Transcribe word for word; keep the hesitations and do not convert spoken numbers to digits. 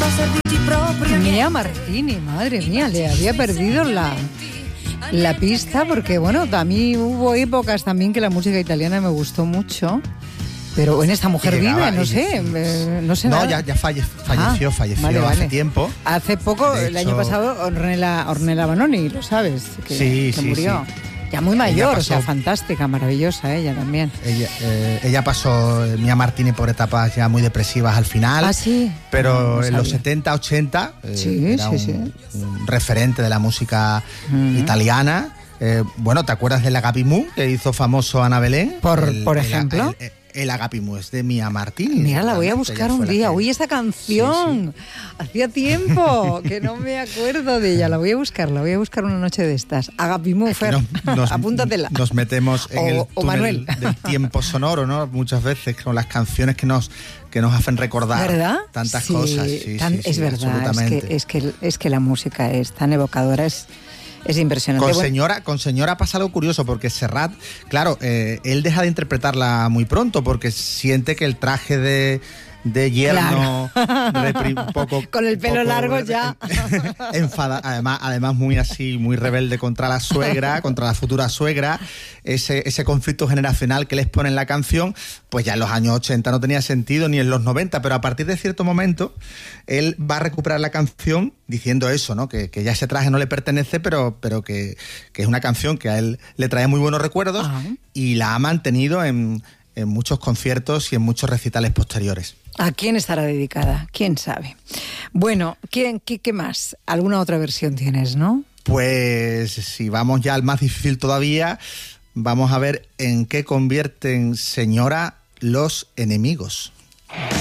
Mia Martini, madre mía, le había perdido la, la pista porque, bueno, a mí hubo épocas también que la música italiana me gustó mucho. Pero en esta mujer llegaba, vive, no sé, eh, no sé No, nada. ya, ya falle, falleció, ah, falleció vale, hace vale. tiempo. Hace poco, de el hecho, año pasado, Ornella, Ornella Vanoni, lo sabes, que, sí, que sí, murió. Sí. Ya muy mayor, pasó, o sea, fantástica, maravillosa ella también. Ella, eh, ella pasó, eh, Mia Martini, por etapas ya muy depresivas al final. Ah, sí. Pero no, no en los setenta, ochenta eh, sí, era sí, un, sí. un referente de la música uh-huh. italiana. Eh, bueno, ¿te acuerdas del Agapimú que hizo famoso Ana Belén? Por, el, por ejemplo. El, el, el Agapimú es de Mia Martini. Mira, la voy a buscar un día. Que... Uy, esta canción. Sí, sí. Hacía tiempo que no me acuerdo de ella. La voy a buscar, la voy a buscar una noche de estas. Agapimú, Fer, no, nos, apúntatela. Nos metemos en o, el o túnel Manuel. del tiempo sonoro, ¿no? Muchas veces con las canciones que nos que nos hacen recordar ¿verdad? tantas sí, cosas. Sí, tan, sí, es sí, verdad, es que, es, que, es que la música es tan evocadora, es... Es impresionante. Con bueno. señora, con señora pasa algo curioso, porque Serrat, claro, eh, él deja de interpretarla muy pronto, porque siente que el traje de, de yerno, claro. repri, poco, con el pelo poco, largo ya. enfada, además, además muy así, muy rebelde contra la suegra, contra la futura suegra, ese, ese conflicto generacional que les pone en la canción, pues ya en los años ochenta no tenía sentido, ni en los noventa, pero a partir de cierto momento, él va a recuperar la canción diciendo eso, ¿no? Que, que ya ese traje no le pertenece, pero, pero que, que es una canción que a él le trae muy buenos recuerdos. Ajá. Y la ha mantenido en, en muchos conciertos y en muchos recitales posteriores. ¿A quién estará dedicada? ¿Quién sabe? Bueno, ¿qué, qué, qué más? ¿Alguna otra versión tienes, no? Pues si vamos ya al más difícil todavía, vamos a ver en qué convierten señora los enemigos.